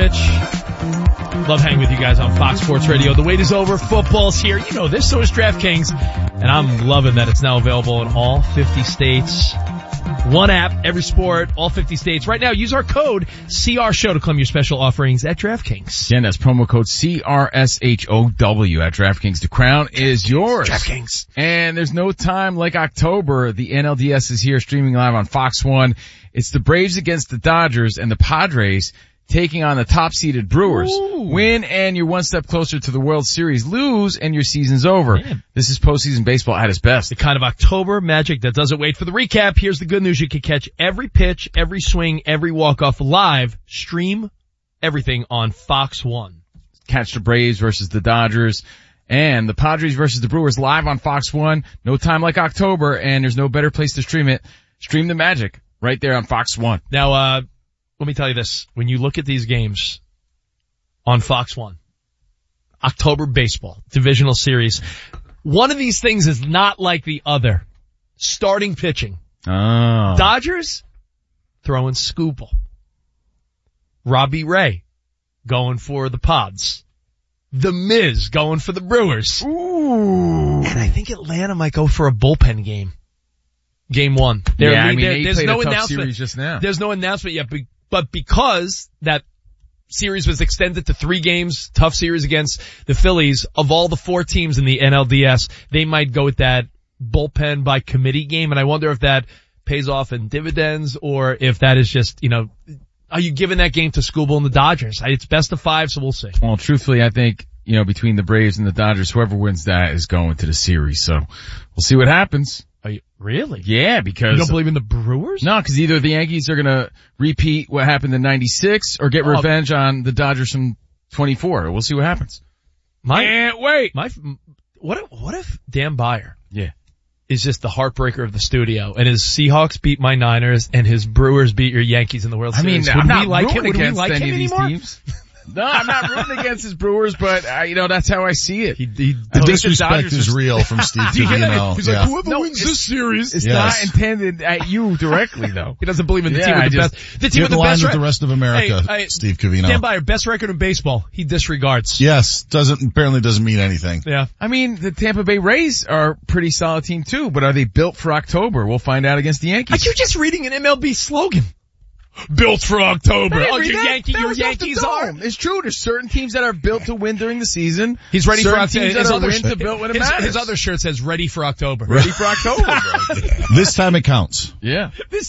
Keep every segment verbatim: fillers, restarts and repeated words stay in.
Rich. Love hanging with you guys on Fox Sports Radio. The wait is over. Football's here. You know this, so is DraftKings. And I'm loving that it's now available in all fifty states. One app, every sport, all fifty states. Right now, use our code C R Show to claim your special offerings at DraftKings. Again, that's promo code C R S H O W at DraftKings. The crown is yours. DraftKings. And there's no time like October. The N L D S is here streaming live on Fox one. It's the Braves against the Dodgers and the Padres taking on the top-seeded Brewers. Ooh. Win and you're one step closer to the World Series. Lose and your season's over. Man. This is postseason baseball at its best. The kind of October magic that doesn't wait for the recap. Here's the good news. You can catch every pitch, every swing, every walk-off live. Stream everything on Fox one. Catch the Braves versus the Dodgers and the Padres versus the Brewers live on Fox one. No time like October, and there's no better place to stream it. Stream the magic right there on Fox one. Now, uh, let me tell you this. When you look at these games on Fox one, October baseball, divisional series, one of these things is not like the other. Starting pitching. Oh. Dodgers throwing Scooble. Robbie Ray going for the Pods. The Miz going for the Brewers. Ooh. And I think Atlanta might go for a bullpen game. Game one. They're yeah, lead, I mean, there, they there's played no a tough announcement. series just now. There's no announcement yet, but because that series was extended to three games, tough series against the Phillies, of all the four teams in the N L D S, they might go with that bullpen by committee game, and I wonder if that pays off in dividends or if that is just, you know, are you giving that game to Scooble and the Dodgers? It's best of five, so we'll see. Well, truthfully, I think, you know, between the Braves and the Dodgers, whoever wins that is going to the series, so we'll see what happens. Are you, really? Yeah, because... You don't believe in the Brewers? No, because either the Yankees are going to repeat what happened in ninety-six or get Oh. revenge on the Dodgers from twenty-four. We'll see what happens. My, Can't wait. My, what if, what if Dan Byer Yeah. is just the heartbreaker of the studio, and his Seahawks beat my Niners, and his Brewers beat your Yankees in the World I mean, Series? I'm Would not we like rooting him? Would we against like any him of these anymore? teams. No, I'm not rooting against his Brewers, but, uh, you know, that's how I see it. He, he, The disrespect is real from Steve Covino. He's yeah. like, whoever wins this series. It's Yes. not intended at you directly, though. He doesn't believe in the Yeah, team with I the just- best. The team Get with the the line best with the record. rest of America, Hey, hey, Steve Covino. Dan Byer, best record in baseball. He disregards. Yes, doesn't apparently doesn't mean anything. Yeah. I mean, the Tampa Bay Rays are a pretty solid team too, but are they built for October? We'll find out against the Yankees. Like you're just reading an M L B slogan. Built for October. That- Oh, your that- Yankee, that your was off the Yankees are. dome. It's true. There's certain teams that are built to win during the season. He's ready certain for October. teams that His are other, win to build when it his, matters. his other shirt says ready for October. Ready for October, bro. This time it counts. Yeah. This,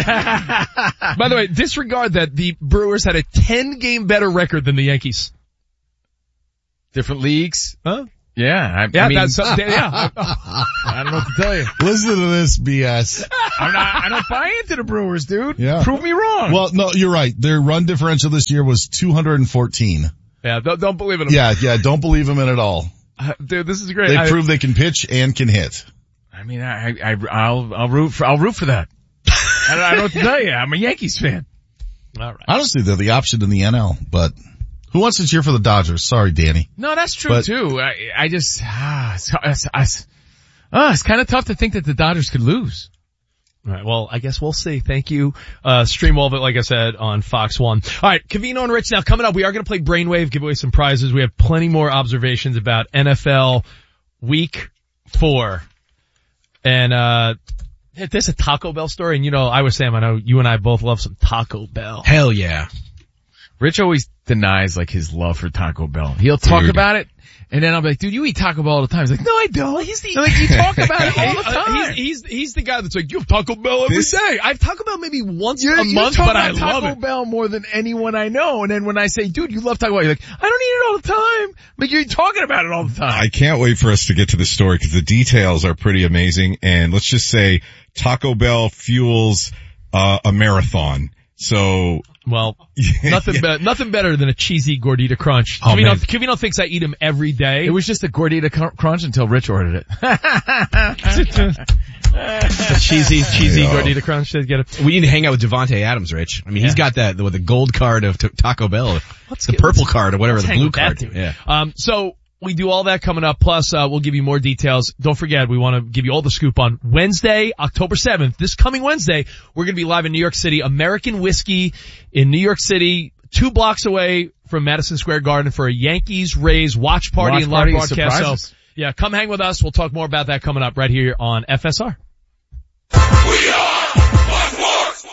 by the way, disregard that the Brewers had a ten game better record than the Yankees. Different leagues. Huh? Yeah. I, Yeah, I mean, that's, yeah. I don't know what to tell you. Listen to this B S. I'm not, I don't buy into the Brewers, dude. Yeah. Prove me wrong. Well, no, you're right. Their run differential this year was two hundred fourteen. Yeah, don't, don't believe in him. Yeah, yeah, don't believe them in at all. Uh, dude, this is great. They I, proved they can pitch and can hit. I mean, I, I, I'll, I'll root for, I'll root for that. I don't, I don't know what to tell you. I'm a Yankees fan. all right. Honestly, they're the option in the N L, but who wants to cheer for the Dodgers? Sorry, Danny. No, that's true But- too. I, I just, ah, it's, it's, it's, ah, it's kind of tough to think that the Dodgers could lose. All right, well, I guess we'll see. Thank you. Uh, stream all of it, like I said, on Fox one. All right, Covino and Rich now coming up. We are going to play Brainwave, give away some prizes. We have plenty more observations about N F L Week four. And, uh, there's a Taco Bell story, and you know, I was Sam, I know you and I both love some Taco Bell. Hell yeah. Rich always denies like his love for Taco Bell. He'll talk Dude. about it, and then I'll be like, dude, you eat Taco Bell all the time. He's like, no, I don't. He's the, I'm like, you talk about it all the Uh, time. he's, he's, he's the guy that's like, you have Taco Bell every This- day. I have Taco Bell maybe once You, a you month, talk but I about love Taco it. Bell more than anyone I know. And then when I say, dude, you love Taco Bell, you're like, I don't eat it all the time. Like, you're talking about it all the time. I can't wait for us to get to the story because the details are pretty amazing. And let's just say Taco Bell fuels uh, a marathon. So Well, nothing better, nothing better than a cheesy gordita crunch. Oh, Covino, man. Covino thinks I eat them every day. It was just a gordita cr- crunch until Rich ordered it. a cheesy, cheesy Yeah. gordita crunch. They get it. We need to hang out with Devontae Adams, Rich. I mean, he's Yeah. got that, with the gold card of t- Taco Bell. Let's the get- purple let's- card or whatever, let's the hang blue with that card. dude. Yeah. Um, so we do all that coming up. Plus, uh, we'll give you more details. Don't forget, we want to give you all the scoop on Wednesday, October seventh. This coming Wednesday, we're going to be live in New York City. American Whiskey in New York City. two blocks away from Madison Square Garden for a Yankees-Rays watch party Watch and live party and broadcast. surprises. So, yeah, come hang with us. We'll talk more about that coming up right here on F S R. We are Fox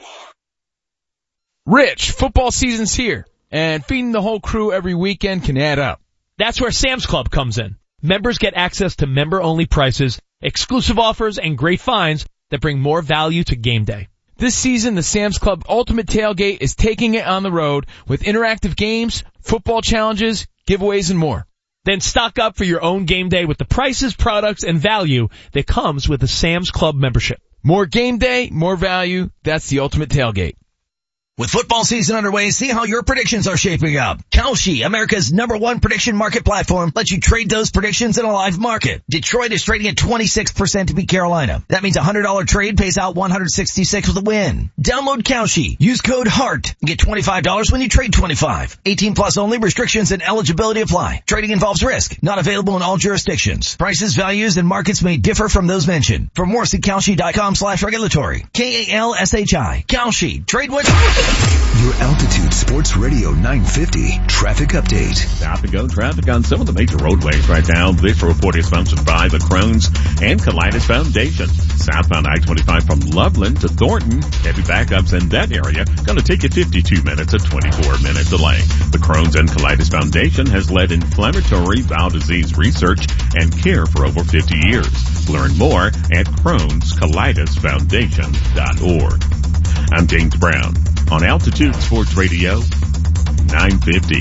Rich, football season's here, and feeding the whole crew every weekend can add up. That's where Sam's Club comes in. Members get access to member-only prices, exclusive offers, and great finds that bring more value to game day. This season, the Sam's Club Ultimate Tailgate is taking it on the road with interactive games, football challenges, giveaways, and more. Then stock up for your own game day with the prices, products, and value that comes with a Sam's Club membership. More game day, more value. That's the Ultimate Tailgate. With football season underway, see how your predictions are shaping up. Kalshi, America's number one prediction market platform, lets you trade those predictions in a live market. Detroit is trading at twenty-six percent to beat Carolina. That means a one hundred dollars trade pays out one hundred sixty-six with a win. Download Kalshi. Use code HEART and get twenty-five dollars when you trade twenty-five. eighteen plus only. Restrictions and eligibility apply. Trading involves risk. Not available in all jurisdictions. Prices, values, and markets may differ from those mentioned. For more, see Kalshi.com slash regulatory. K A L S H I. Kalshi. Trade with... Your Altitude Sports Radio nine fifty traffic update. Stop and go traffic on some of the major roadways right now. This report is sponsored by the Crohn's and Colitis Foundation. Southbound I twenty-five from Loveland to Thornton. Heavy backups in that area. Going to take you fifty-two minutes, a twenty-four minute delay. The Crohn's and Colitis Foundation has led inflammatory bowel disease research and care for over fifty years. Learn more at crohns colitis foundation dot org. I'm James Brown on Altitude Sports Radio nine fifty.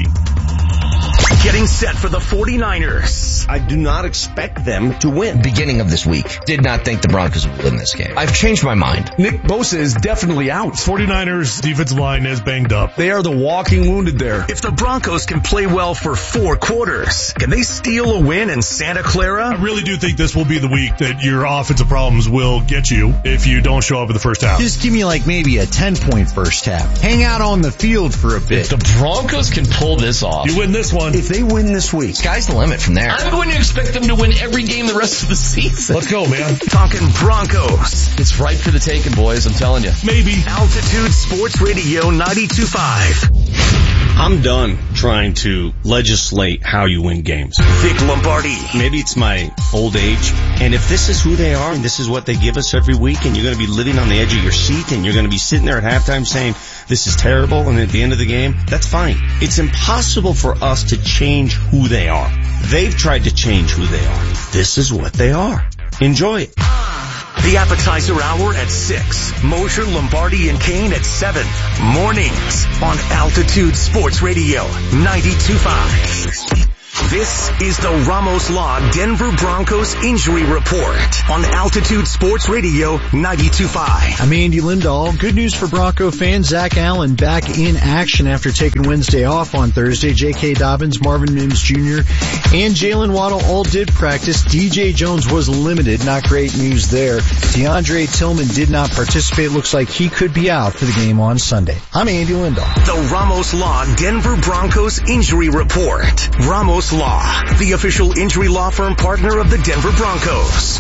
Getting set for the forty-niners. I do not expect them to win. Beginning of this week, did not think the Broncos would win this game. I've changed my mind. Nick Bosa is definitely out. forty-niners defensive line is banged up. They are the walking wounded there. If the Broncos can play well for four quarters, can they steal a win in Santa Clara? I really do think this will be the week that your offensive problems will get you if you don't show up in the first half. Just give me like maybe a ten point first half. Hang out on the field for a bit. If the Broncos can pull this off. You win this one. If they win this week, sky's the limit from there. I'm going to expect them to win every game the rest of the season. Let's go, man. Talking Broncos. It's ripe for the taking, boys, I'm telling you. Maybe. Altitude Sports Radio ninety-two point five. I'm done trying to legislate how you win games. Vic Lombardi. Maybe it's my old age, and if this is who they are and this is what they give us every week, and you're going to be living on the edge of your seat and you're going to be sitting there at halftime saying, this is terrible, and at the end of the game, that's fine. It's impossible for us to change who they are. They've tried to change who they are. This is what they are. Enjoy it. The appetizer hour at six. Mosher, Lombardi, and Kane at seven. Mornings on Altitude Sports Radio ninety-two point five. This is the Ramos Law Denver Broncos Injury Report on Altitude Sports Radio ninety-two point five. I'm Andy Lindahl. Good news for Bronco fans. Zach Allen back in action after taking Wednesday off on Thursday. J K. Dobbins, Marvin Mims Junior, and Jalen Waddle all did practice. D J Jones was limited. Not great news there. DeAndre Tillman did not participate. Looks like he could be out for the game on Sunday. I'm Andy Lindahl. The Ramos Law Denver Broncos Injury Report. Ramos Law, the official injury law firm partner of the Denver Broncos.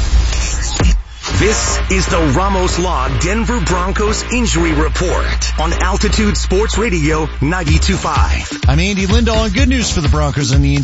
This is the Ramos Law Denver Broncos Injury Report on Altitude Sports Radio ninety-two point five. I'm Andy Lindahl, and good news for the Broncos in the injury